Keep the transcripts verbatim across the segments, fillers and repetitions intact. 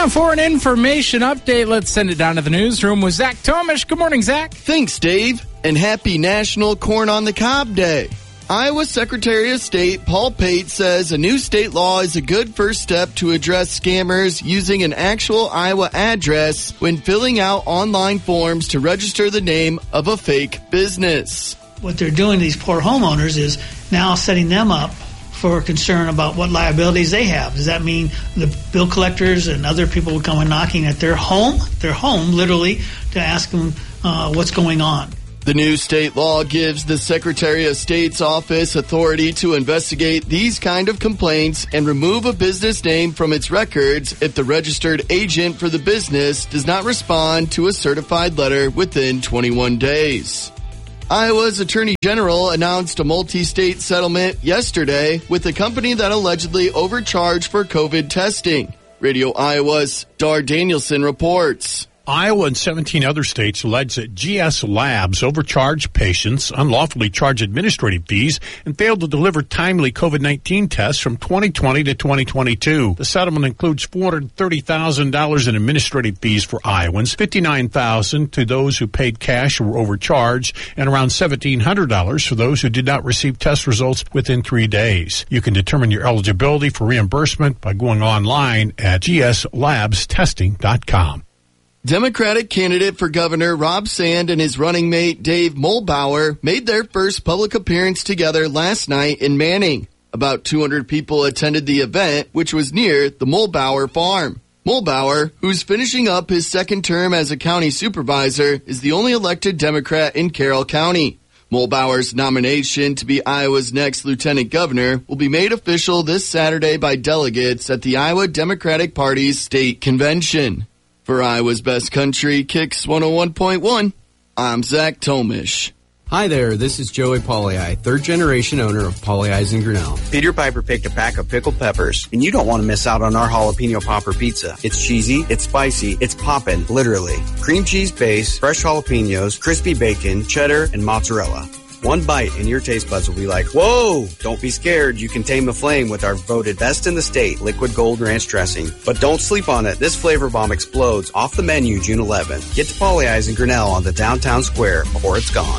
Now for an information update, let's send it down to the newsroom with Zach Tomish. Good morning, Zach. Thanks, Dave, and happy National Corn on the Cob Day. Iowa Secretary of State Paul Pate says a new state law is a good first step to address scammers using an actual Iowa address when filling out online forms to register the name of a fake business. What they're doing to these poor homeowners is now setting them up for concern about what liabilities they have. Does that mean the bill collectors and other people will come and knocking at their home, their home literally, to ask them uh, what's going on? The new state law gives the Secretary of State's office authority to investigate these kind of complaints and remove a business name from its records if the registered agent for the business does not respond to a certified letter within twenty-one days. Iowa's Attorney General announced a multi-state settlement yesterday with a company that allegedly overcharged for COVID testing. Radio Iowa's Dar Danielson reports. Iowa and seventeen other states allege that G S Labs overcharged patients, unlawfully charged administrative fees, and failed to deliver timely COVID nineteen tests from twenty twenty to twenty twenty-two. The settlement includes four hundred thirty thousand dollars in administrative fees for Iowans, fifty-nine thousand dollars to those who paid cash or were overcharged, and around seventeen hundred dollars for those who did not receive test results within three days. You can determine your eligibility for reimbursement by going online at g s labs testing dot com. Democratic candidate for governor Rob Sand and his running mate Dave Muhlbauer made their first public appearance together last night in Manning. About two hundred people attended the event, which was near the Muhlbauer farm. Muhlbauer, who's finishing up his second term as a county supervisor, is the only elected Democrat in Carroll County. Muhlbauer's nomination to be Iowa's next lieutenant governor will be made official this Saturday by delegates at the Iowa Democratic Party's state convention. For Iowa's Best Country, Kicks one oh one point one, I'm Zach Tomish. Hi there, this is Joey Pauley, third generation owner of Pauley Eyes in Grinnell. Peter Piper picked a pack of pickled peppers, and you don't want to miss out on our jalapeno popper pizza. It's cheesy, it's spicy, it's poppin', literally. Cream cheese base, fresh jalapenos, crispy bacon, cheddar, and mozzarella. One bite and your taste buds will be like, whoa! Don't be scared. You can tame the flame with our voted best in the state, Liquid Gold Ranch dressing. But don't sleep on it. This flavor bomb explodes off the menu June eleventh. Get to Pauley Eyes in Grinnell on the downtown square before it's gone.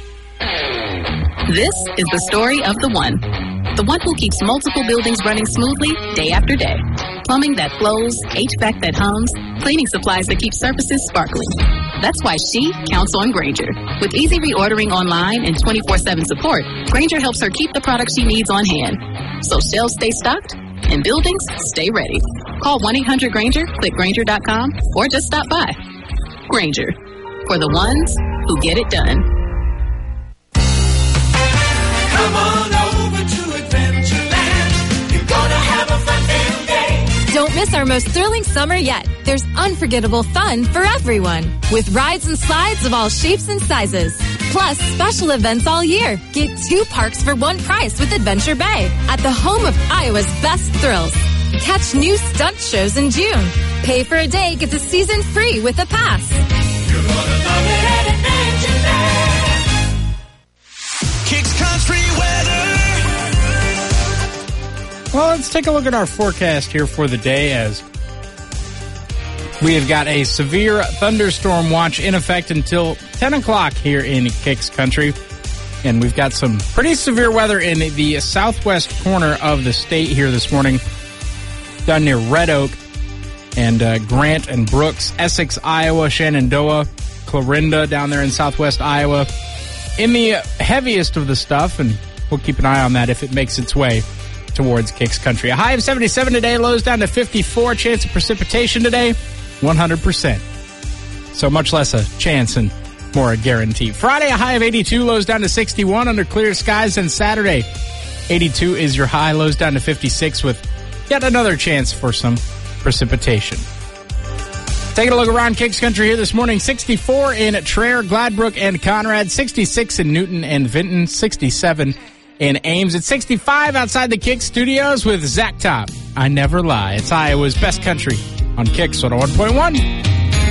This is the story of the one. The one who keeps multiple buildings running smoothly day after day. Plumbing that flows, H V A C that hums, cleaning supplies that keep surfaces sparkling. That's why she counts on Grainger. With easy reordering online and twenty-four seven support, Grainger helps her keep the products she needs on hand. So shelves stay stocked and buildings stay ready. Call one eight hundred Grainger, click Grainger dot com, or just stop by. Grainger, for the ones who get it done. Come on over to Adventureland. You're gonna have a fun filled day. Don't miss our most thrilling summer yet. There's unforgettable fun for everyone, with rides and slides of all shapes and sizes. Plus, special events all year. Get two parks for one price with Adventure Bay at the home of Iowa's best thrills. Catch new stunt shows in June. Pay for a day, get the season free with a pass. You're gonna love it at Adventureland. Kicks Country weather. Well, let's take a look at our forecast here for the day as we have got a severe thunderstorm watch in effect until ten o'clock here in Kicks Country. And we've got some pretty severe weather in the southwest corner of the state here this morning, down near Red Oak and uh, Grant and Brooks, Essex, Iowa, Shenandoah, Clarinda down there in southwest Iowa. In the heaviest of the stuff, and we'll keep an eye on that if it makes its way towards Kicks Country. A high of seventy-seven today, lows down to fifty-four. Chance of precipitation today, one hundred percent. So much less a chance and more a guarantee. Friday, a high of eighty-two, lows down to sixty-one under clear skies. And Saturday, eighty-two is your high, lows down to fifty-six with yet another chance for some precipitation. Taking a look around Kicks Country here this morning. sixty-four in Traer, Gladbrook, and Conrad. sixty-six in Newton and Vinton. sixty-seven in Ames. It's sixty-five outside the Kicks studios with Zach Top. I never lie. It's Iowa's Best Country on Kicks one oh one point one.